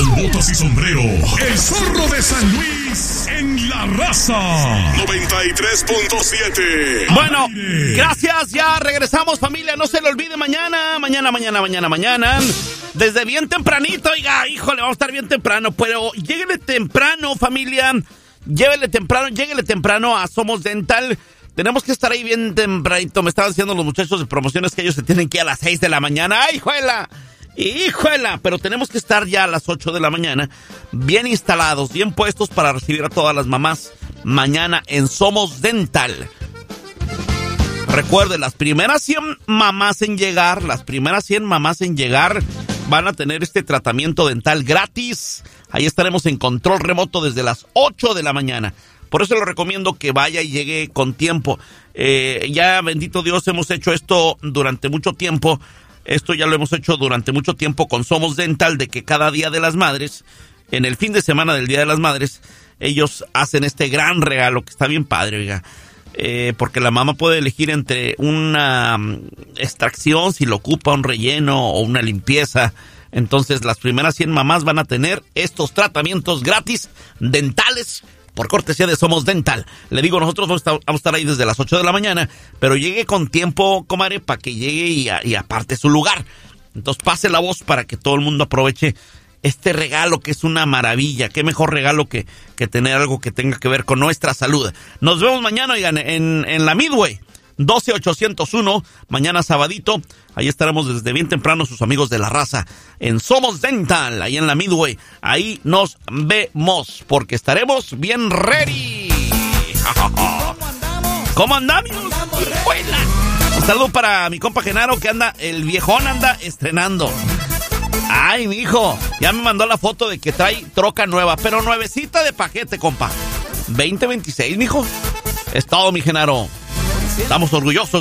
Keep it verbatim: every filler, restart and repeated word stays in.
botas y sombrero. El Zorro de San Luis en La Raza. noventa y tres punto siete. Bueno, gracias, ya regresamos, familia. No se le olvide mañana, mañana, mañana, mañana, mañana. Desde bien tempranito, oiga, híjole, vamos a estar bien temprano, pero lléguele temprano, familia. Llévele temprano, lléguele temprano a Somos Dental. Tenemos que estar ahí bien tempranito. Me estaban diciendo los muchachos de promociones que ellos se tienen que ir a las seis de la mañana. ¡Ay, juela! ¡Híjola! Pero tenemos que estar ya a las ocho de la mañana, bien instalados, bien puestos para recibir a todas las mamás mañana en Somos Dental. Recuerde, las primeras cien mamás en llegar, las primeras cien mamás en llegar van a tener este tratamiento dental gratis. Ahí estaremos en control remoto desde las ocho de la mañana. Por eso le recomiendo que vaya y llegue con tiempo. Eh, ya, bendito Dios, hemos hecho esto durante mucho tiempo. Esto ya lo hemos hecho durante mucho tiempo con Somos Dental, de que cada Día de las Madres, en el fin de semana del Día de las Madres, ellos hacen este gran regalo que está bien padre, oiga. Eh, porque la mamá puede elegir entre una um, extracción, si lo ocupa, un relleno o una limpieza. Entonces, las primeras cien mamás van a tener estos tratamientos gratis dentales por cortesía de Somos Dental. Le digo, nosotros vamos a, estar, vamos a estar ahí desde las ocho de la mañana, pero llegue con tiempo, comadre, para que llegue y, a, y aparte su lugar. Entonces, pase la voz para que todo el mundo aproveche este regalo que es una maravilla. Qué mejor regalo que, que tener algo que tenga que ver con nuestra salud. Nos vemos mañana, oigan, en, en la Midway, doce ochocientos uno, mañana sabadito. Ahí estaremos desde bien temprano sus amigos de La Raza en Somos Dental, ahí en la Midway. Ahí nos vemos porque estaremos bien ready. ¿Cómo andamos? Buena. Un saludo para mi compa Genaro, que anda, el viejón anda estrenando. Ay, mijo, ya me mandó la foto de que trae troca nueva, pero nuevecita de paquete, compa. veinte veintiséis, mijo. Es todo, mi Genaro. Estamos orgullosos